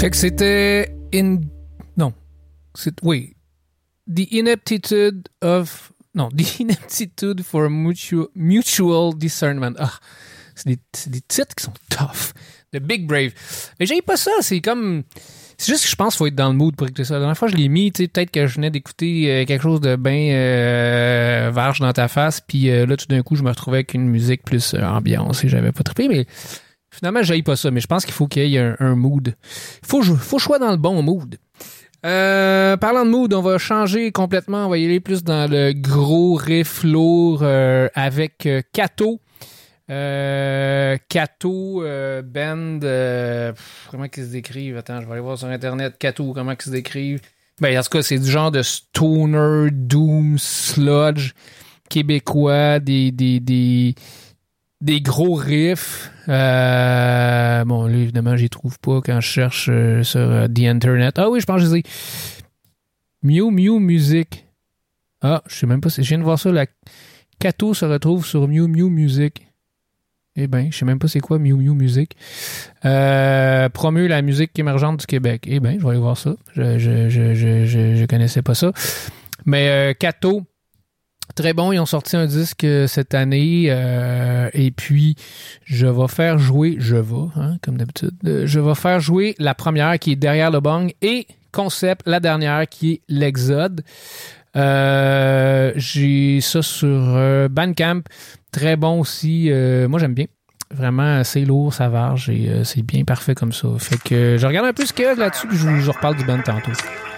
Fait que c'était... Non. Oui. The Ineptitude for Mutual Discernment. Ah, c'est des titres qui sont tough. The Big Brave. Mais j'ai pas ça, c'est comme... C'est juste que je pense qu'il faut être dans le mood pour écouter ça. La dernière fois, je l'ai mis, tu sais, peut-être que je venais d'écouter quelque chose de bien varge dans ta face, puis là, tout d'un coup, je me retrouvais avec une musique plus ambiance et j'avais pas trippé, mais finalement, j'haïs pas ça. Mais je pense qu'il faut qu'il y ait un mood. Faut que je sois dans le bon mood. Parlant de mood, on va changer complètement. On va y aller plus dans le gros riff lourd avec Kato. Kato Band, comment qu'ils se décrivent? Attends, je vais aller voir sur Internet. Kato, comment qu'ils se décrivent? Ben, en tout cas, c'est du genre de stoner, doom, sludge québécois, des gros riffs. Bon, là, évidemment, j'y trouve pas quand je cherche sur The Internet. Ah oui, je pense que je les ai. Mew Music. Ah, je sais même pas si je viens de voir ça. La Kato se retrouve sur Mew Music. Eh bien, je sais même pas c'est quoi Mew Music. Promeut la musique émergente du Québec. Eh bien, je vais aller voir ça. Je connaissais pas ça. Mais Kato, très bon. Ils ont sorti un disque cette année. Et puis, comme d'habitude, je vais faire jouer la première qui est Derrière le Bong et Concept, la dernière qui est L'Exode. J'ai ça sur Bandcamp. Très bon aussi. Moi, j'aime bien. Vraiment assez lourd, ça varge et c'est bien parfait comme ça. Fait que je regarde un peu ce qu'il y a là-dessus puis je vous reparle du band tantôt.